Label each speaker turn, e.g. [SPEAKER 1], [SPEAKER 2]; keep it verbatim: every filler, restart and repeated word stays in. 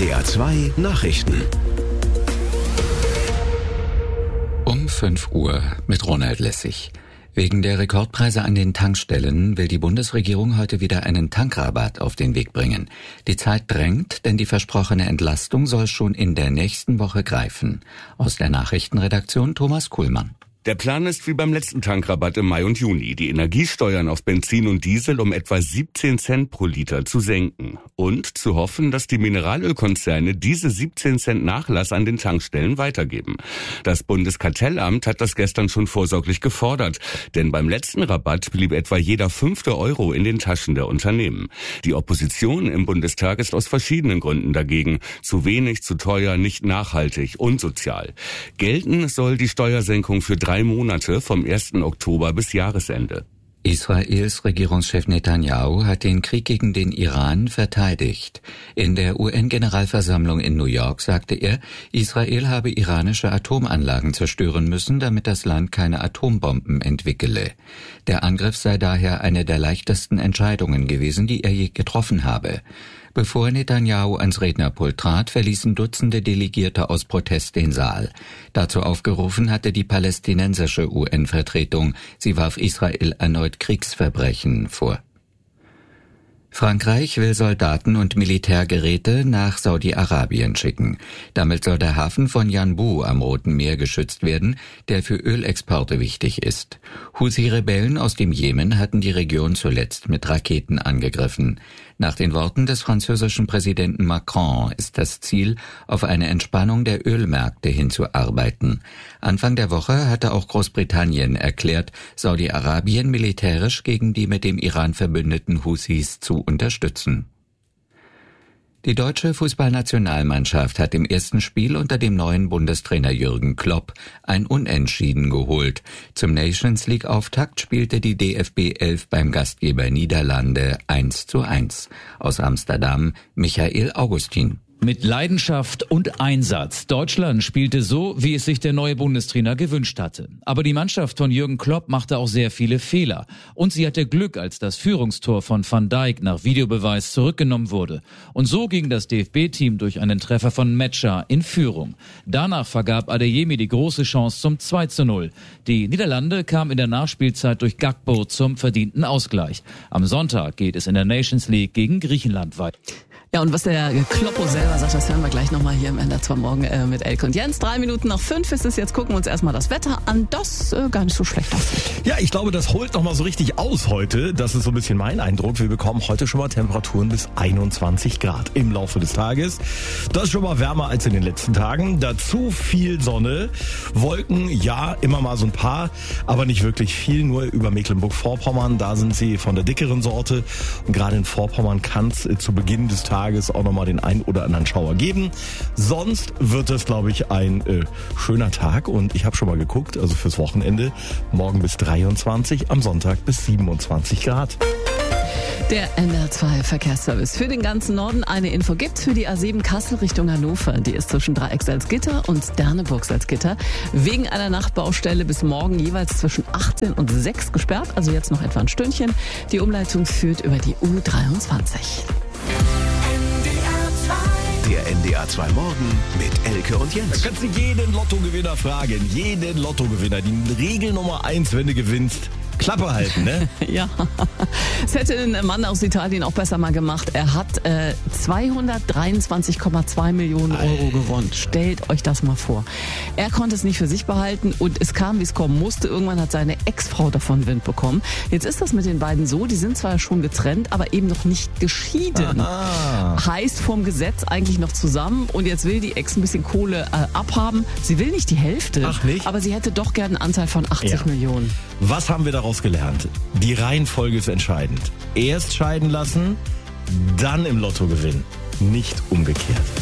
[SPEAKER 1] D R zwei Nachrichten.
[SPEAKER 2] Um fünf Uhr mit Ronald Lessig. Wegen der Rekordpreise an den Tankstellen will die Bundesregierung heute wieder einen Tankrabatt auf den Weg bringen. Die Zeit drängt, denn die versprochene Entlastung soll schon in der nächsten Woche greifen. Aus der Nachrichtenredaktion Thomas Kuhlmann.
[SPEAKER 3] Der Plan ist wie beim letzten Tankrabatt im Mai und Juni, die Energiesteuern auf Benzin und Diesel um etwa siebzehn Cent pro Liter zu senken und zu hoffen, dass die Mineralölkonzerne diese siebzehn Cent Nachlass an den Tankstellen weitergeben. Das Bundeskartellamt hat das gestern schon vorsorglich gefordert, denn beim letzten Rabatt blieb etwa jeder fünfte Euro in den Taschen der Unternehmen. Die Opposition im Bundestag ist aus verschiedenen Gründen dagegen. Zu wenig, zu teuer, nicht nachhaltig, unsozial. Gelten soll die Steuersenkung für drei Drei Monate vom ersten Oktober bis Jahresende.
[SPEAKER 2] Israels Regierungschef Netanyahu hat den Krieg gegen den Iran verteidigt. In der U N-Generalversammlung in New York sagte er, Israel habe iranische Atomanlagen zerstören müssen, damit das Land keine Atombomben entwickele. Der Angriff sei daher eine der leichtesten Entscheidungen gewesen, die er je getroffen habe. Bevor Netanyahu ans Rednerpult trat, verließen Dutzende Delegierte aus Protest den Saal. Dazu aufgerufen hatte die palästinensische U N-Vertretung. Sie warf Israel erneut Kriegsverbrechen vor. Frankreich will Soldaten und Militärgeräte nach Saudi-Arabien schicken. Damit soll der Hafen von Yanbu am Roten Meer geschützt werden, der für Ölexporte wichtig ist. Houthi-Rebellen aus dem Jemen hatten die Region zuletzt mit Raketen angegriffen. Nach den Worten des französischen Präsidenten Macron ist das Ziel, auf eine Entspannung der Ölmärkte hinzuarbeiten. Anfang der Woche hatte auch Großbritannien erklärt, Saudi-Arabien militärisch gegen die mit dem Iran verbündeten Houthis zu unterstützen. Die deutsche Fußballnationalmannschaft hat im ersten Spiel unter dem neuen Bundestrainer Jürgen Klopp ein Unentschieden geholt. Zum Nations-League-Auftakt spielte die D F B elf beim Gastgeber Niederlande eins zu eins. Aus Amsterdam Michael Augustin.
[SPEAKER 4] Mit Leidenschaft und Einsatz. Deutschland spielte so, wie es sich der neue Bundestrainer gewünscht hatte. Aber die Mannschaft von Jürgen Klopp machte auch sehr viele Fehler. Und sie hatte Glück, als das Führungstor von Van Dijk nach Videobeweis zurückgenommen wurde. Und so ging das D F B-Team durch einen Treffer von Metscher in Führung. Danach vergab Adeyemi die große Chance zum zwei zu null. Die Niederlande kamen in der Nachspielzeit durch Gakpo zum verdienten Ausgleich. Am Sonntag geht es in der Nations League gegen Griechenland weiter.
[SPEAKER 5] Ja, und was der Kloppo selber sagt, das hören wir gleich nochmal hier im N D R zwei Morgen äh, mit Elke und Jens. Drei Minuten nach fünf ist es jetzt. Gucken wir uns erstmal das Wetter an, das äh, gar nicht so schlecht aussieht.
[SPEAKER 6] Ja, ich glaube, das holt nochmal so richtig aus heute. Das ist so ein bisschen mein Eindruck. Wir bekommen heute schon mal Temperaturen bis einundzwanzig Grad im Laufe des Tages. Das ist schon mal wärmer als in den letzten Tagen. Dazu viel Sonne. Wolken, ja, immer mal so ein paar, aber nicht wirklich viel. Nur über Mecklenburg-Vorpommern, da sind sie von der dickeren Sorte. Und gerade in Vorpommern kann es äh, zu Beginn des Tages auch nochmal den ein oder anderen Schauer geben. Sonst wird es, glaube ich, ein äh, schöner Tag und ich habe schon mal geguckt, also fürs Wochenende, morgen bis dreiundzwanzig, am Sonntag bis siebenundzwanzig Grad.
[SPEAKER 5] Der N D R zwei Verkehrsservice. Für den ganzen Norden eine Info gibt's für die A sieben Kassel Richtung Hannover. Die ist zwischen Dreieck-Salzgitter und Derneburg-Salzgitter wegen einer Nachtbaustelle bis morgen jeweils zwischen achtzehn und sechs gesperrt. Also jetzt noch etwa ein Stündchen. Die Umleitung führt über die U dreiundzwanzig.
[SPEAKER 1] Der N D R zwei Morgen mit Elke und Jens.
[SPEAKER 6] Da kannst du jeden Lottogewinner fragen. Jeden Lottogewinner. Die Regel Nummer eins, wenn du gewinnst. Klappe halten, ne?
[SPEAKER 5] Ja, das hätte ein Mann aus Italien auch besser mal gemacht. Er hat äh, zweihundertdreiundzwanzig Komma zwei Millionen Euro gewonnen. Stellt euch das mal vor. Er konnte es nicht für sich behalten und es kam, wie es kommen musste. Irgendwann hat seine Ex-Frau davon Wind bekommen. Jetzt ist das mit den beiden so, die sind zwar schon getrennt, aber eben noch nicht geschieden. Aha. Heißt vom Gesetz eigentlich noch zusammen und jetzt will die Ex ein bisschen Kohle äh, abhaben. Sie will nicht die Hälfte,
[SPEAKER 6] Ach, nicht?
[SPEAKER 5] aber sie hätte doch gerne einen Anteil von achtzig
[SPEAKER 6] Ja.
[SPEAKER 5] Millionen.
[SPEAKER 6] Was haben wir daraus gelernt? Die Reihenfolge ist entscheidend. Erst scheiden lassen, dann im Lotto gewinnen. Nicht umgekehrt.